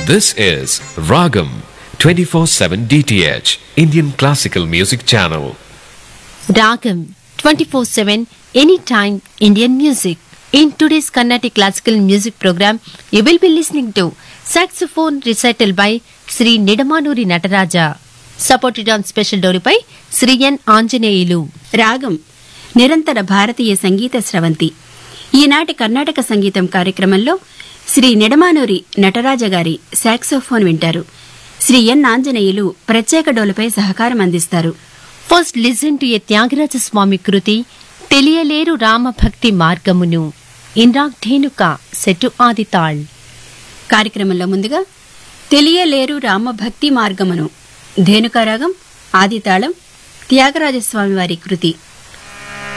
This is Ragam 24/7 DTH Indian Classical Music Channel. Ragam 24/7 Anytime Indian Music. In today's Carnatic Classical Music program, you will be listening to saxophone recital by Sri Nidamanuri Nataraja, supported on special dori by Sri N. Anjaneyulu. రాగం నిరంతర భారతీయ సంగీత స్రవంతి. ఈనాటి కర్ణాటక సంగీతం కార్యక్రమంలో శ్రీ నిడమానూరి నటరాజ గారి saxophone వింటారు. శ్రీ ఎన్ ఆంజనేయులు ప్రత్యేక డోలుపై సహకారం అందిస్తారు. First listen to a Tyagaraja Swami Kruti, తెలియలేరు రామభక్తి మార్గమును, ఇన్రాగ్ ధేనుక సెటు ఆదితాళ్. కార్యక్రమంలో ముందుగా తెలియలేరు రామభక్తి మార్గమును, ధేనుకారాగం, ఆదితాళం, త్యాగరాజస్వామి వారి కృతి.